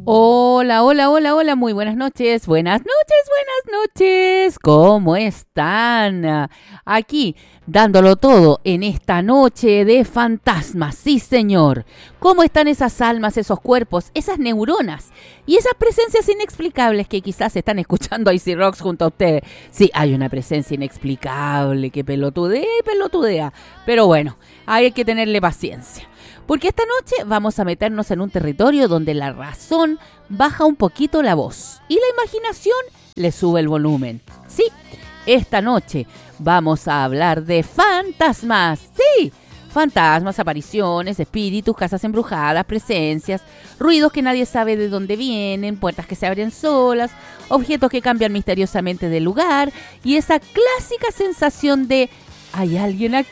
Hola, hola, hola, hola, muy buenas noches, buenas noches, buenas noches. ¿Cómo están? Aquí, dándolo todo en esta noche de fantasmas, sí señor. ¿Cómo están esas almas, esos cuerpos, esas neuronas y esas presencias inexplicables que quizás están escuchando a Easy Rocks junto a ustedes? Sí, hay una presencia inexplicable que pelotudea y pelotudea, pero bueno, hay que tenerle paciencia. Porque esta noche vamos a meternos en un territorio donde la razón baja un poquito la voz y la imaginación le sube el volumen. Sí, esta noche vamos a hablar de fantasmas. Sí, fantasmas, apariciones, espíritus, casas embrujadas, presencias, ruidos que nadie sabe de dónde vienen, puertas que se abren solas, objetos que cambian misteriosamente de lugar y esa clásica sensación de ¿hay alguien aquí?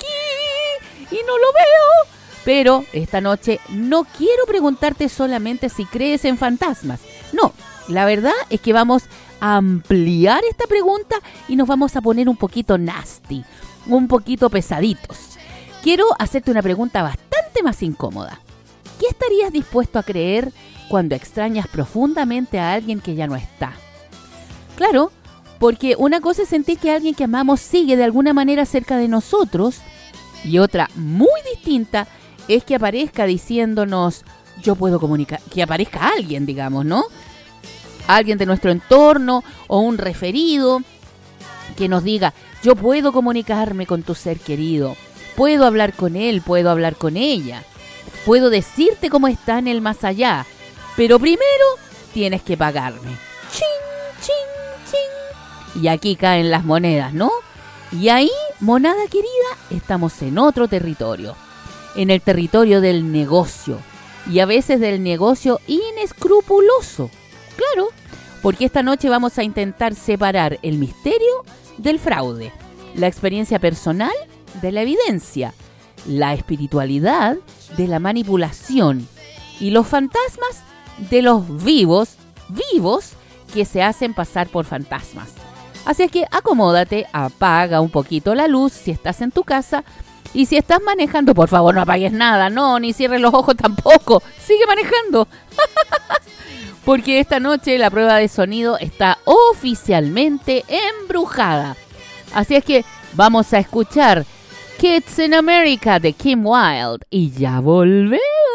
Y no lo veo. Pero esta noche no quiero preguntarte solamente si crees en fantasmas. No, la verdad es que vamos a ampliar esta pregunta y nos vamos a poner un poquito nasty, un poquito pesaditos. Quiero hacerte una pregunta bastante más incómoda. ¿Qué estarías dispuesto a creer cuando extrañas profundamente a alguien que ya no está? Claro, porque una cosa es sentir que alguien que amamos sigue de alguna manera cerca de nosotros y otra muy distinta es que aparezca diciéndonos, yo puedo comunicar, que aparezca alguien, digamos, ¿no? Alguien de nuestro entorno o un referido que nos diga, yo puedo comunicarme con tu ser querido, puedo hablar con él, puedo hablar con ella, puedo decirte cómo está en el más allá, pero primero tienes que pagarme. ¡Chin, chin, chin! Y aquí caen las monedas, ¿no? Y ahí, monada querida, estamos en otro territorio. En el territorio del negocio y a veces del negocio inescrupuloso. Claro, porque esta noche vamos a intentar separar el misterio del fraude, la experiencia personal de la evidencia, la espiritualidad de la manipulación y los fantasmas de los vivos que se hacen pasar por fantasmas. Así es que acomódate, apaga un poquito la luz si estás en tu casa. Y si estás manejando, por favor, no apagues nada, no, ni cierres los ojos tampoco. Sigue manejando. Porque esta noche la prueba de sonido está oficialmente embrujada. Así es que vamos a escuchar Kids in America de Kim Wilde. Y ya volvemos.